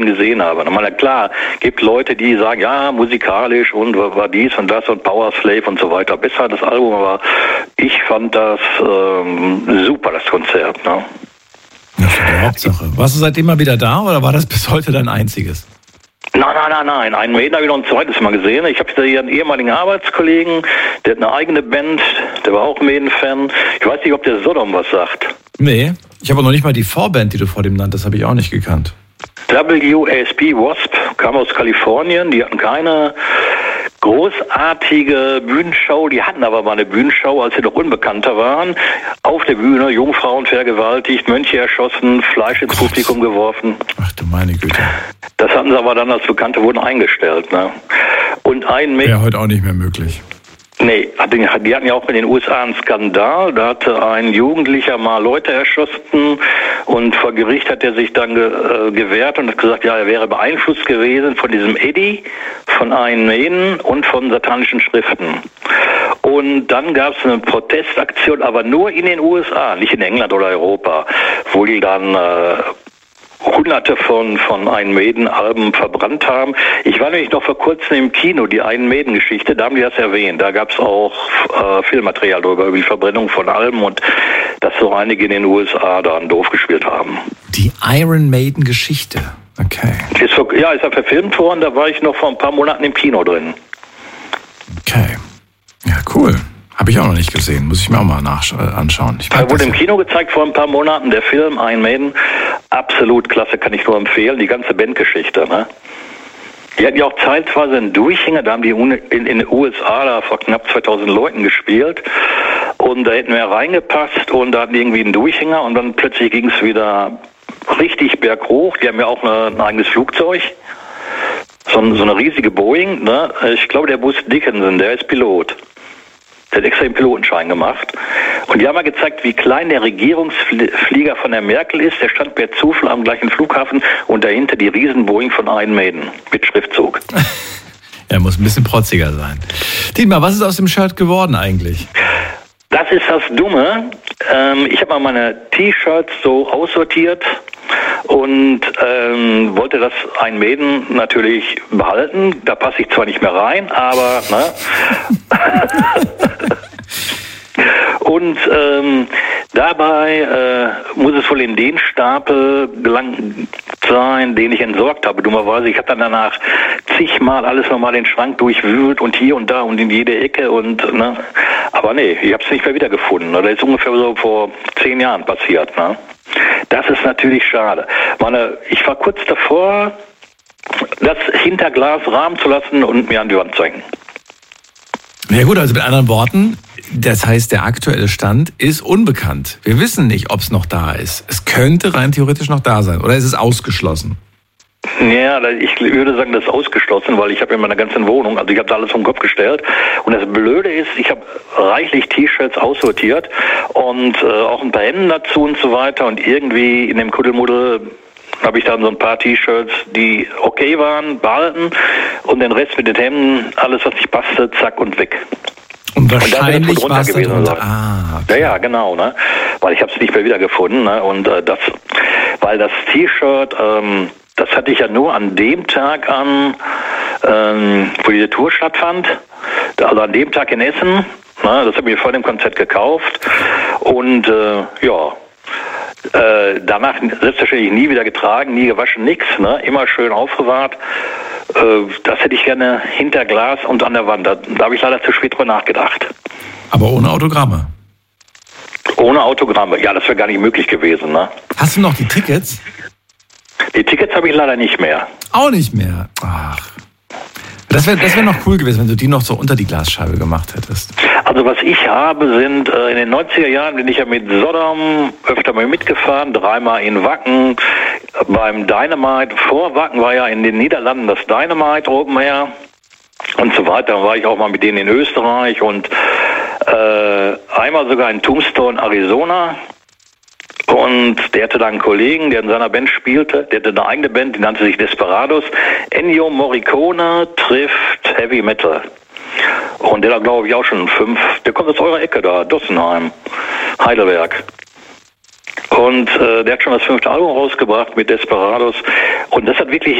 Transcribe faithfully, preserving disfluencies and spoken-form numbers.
gesehen habe. Ich meine, klar, gibt Leute, die sagen, ja, musikalisch und war dies und das und Power Slave und so weiter. Besser das Album, aber ich fand das ähm, super, das Konzert. Ne? Das ist die Hauptsache. Warst du seitdem mal wieder da oder war das bis heute dein einziges? Nein, nein, nein, nein. Einen Maiden habe ich noch ein zweites Mal gesehen. Ich habe hier einen ehemaligen Arbeitskollegen, der hat eine eigene Band, der war auch Maiden-Fan. Ich weiß nicht, ob der Sodom was sagt. Nee, ich habe noch nicht mal die Vorband, die du vor dem nanntest, habe ich auch nicht gekannt. W A S P Wasp kam aus Kalifornien, die hatten keine großartige Bühnenshow, die hatten aber mal eine Bühnenshow, als sie noch unbekannter waren. Auf der Bühne Jungfrauen vergewaltigt, Mönche erschossen, Fleisch ins Publikum geworfen. Ach du meine Güte. Das hatten sie aber dann, als Bekannte wurden, eingestellt. Ne? Und ein Wäre heute auch nicht mehr möglich. Nee, die hatten ja auch in den U S A einen Skandal. Da hatte ein Jugendlicher mal Leute erschossen und vor Gericht hat er sich dann ge, äh, gewehrt und hat gesagt, ja, er wäre beeinflusst gewesen von diesem Eddie, von Iron Maiden und von satanischen Schriften. Und dann gab es eine Protestaktion, aber nur in den U S A, nicht in England oder Europa, wo die dann äh, Hunderte von, von Iron Maiden-Alben verbrannt haben. Ich war nämlich noch vor kurzem im Kino, die Iron Maiden-Geschichte, da haben die das erwähnt. Da gab es auch äh, Filmmaterial darüber, über die Verbrennung von Alben und dass so einige in den U S A da doof gespielt haben. Die Iron Maiden-Geschichte, okay. Ist, ja, ist ja verfilmt worden, da war ich noch vor ein paar Monaten im Kino drin. Okay, ja cool. Habe ich auch noch nicht gesehen, muss ich mir auch mal nach, äh, anschauen. Ich er wurde im Kino gezeigt vor ein paar Monaten, der Film Iron Maiden, absolut klasse, kann ich nur empfehlen, die ganze Bandgeschichte. Ne? Die hatten ja auch zeitweise einen Durchhänger, da haben die in, in den U S A da vor knapp zweitausend Leuten gespielt und da hätten wir reingepasst und da hatten die irgendwie einen Durchhänger und dann plötzlich ging es wieder richtig berghoch. Die haben ja auch eine, ein eigenes Flugzeug, so, so eine riesige Boeing. Ne? Ich glaube, der Bruce Dickinson, der ist Pilot. Der hat extra den Pilotenschein gemacht. Und die haben mal gezeigt, wie klein der Regierungsflieger von der Merkel ist. Der stand per Zufall am gleichen Flughafen und dahinter die Riesen-Boeing von Iron Maiden mit Schriftzug. Er muss ein bisschen protziger sein. Dietmar, was ist aus dem Shirt geworden eigentlich? Das ist das Dumme. Ähm, ich habe mal meine T-Shirts so aussortiert und ähm, wollte das Iron Maiden natürlich behalten. Da passe ich zwar nicht mehr rein, aber ne? Und ähm, dabei äh, muss es wohl in den Stapel gelangt sein, den ich entsorgt habe. Dummerweise, ich habe dann danach zigmal alles nochmal den Schrank durchwühlt und hier und da und in jede Ecke und ne. Aber nee, ich habe es nicht mehr wiedergefunden. Das ist ungefähr so vor zehn Jahren passiert. Ne? Das ist natürlich schade. Meine, ich war kurz davor, das hinter Glas rahmen zu lassen und mir an die Wand zu hängen. Ja gut, also mit anderen Worten, das heißt, der aktuelle Stand ist unbekannt. Wir wissen nicht, ob es noch da ist. Es könnte rein theoretisch noch da sein. Oder ist es ausgeschlossen? Ja, ich würde sagen, das ist ausgeschlossen, weil ich habe in meiner ganzen Wohnung, also ich habe da alles vom Kopf gestellt. Und das Blöde ist, ich habe reichlich T-Shirts aussortiert und äh, auch ein paar Hemden dazu und so weiter. Und irgendwie in dem Kuddelmuddel habe ich dann so ein paar T-Shirts, die okay waren, behalten und den Rest mit den Hemden, alles was nicht passte, zack und weg. Und wahrscheinlich war es darunter. Ah, okay. Ja, ja, genau, ne? Weil ich habe es nicht mehr wiedergefunden, ne? Und äh, das, weil das T-Shirt, ähm, das hatte ich ja nur an dem Tag an, ähm, wo diese Tour stattfand, also an dem Tag in Essen, ne? Das habe ich mir vor dem Konzert gekauft und äh, ja. Äh, danach selbstverständlich nie wieder getragen, nie gewaschen, nix, ne? Immer schön aufbewahrt. Äh, das hätte ich gerne hinter Glas und an der Wand. Da, da habe ich leider zu spät drüber nachgedacht. Aber ohne Autogramme? Ohne Autogramme, ja, das wäre gar nicht möglich gewesen. Ne? Hast du noch die Tickets? Die Tickets habe ich leider nicht mehr. Auch nicht mehr? Ach. Das wäre das wär noch cool gewesen, wenn du die noch so unter die Glasscheibe gemacht hättest. Also was ich habe, sind äh, in den neunziger Jahren bin ich ja mit Sodom öfter mal mitgefahren, dreimal in Wacken, beim Dynamite, vor Wacken war ja in den Niederlanden das Dynamite Open Air und so weiter. Dann war ich auch mal mit denen in Österreich und äh, einmal sogar in Tombstone, Arizona. Und der hatte da einen Kollegen, der in seiner Band spielte, der hatte eine eigene Band, die nannte sich Desperados. Ennio Morricone trifft Heavy Metal. Und der da glaube ich auch schon fünf, der kommt aus eurer Ecke da, Dossenheim, Heidelberg. Und äh, der hat schon das fünfte Album rausgebracht mit Desperados. Und das hat wirklich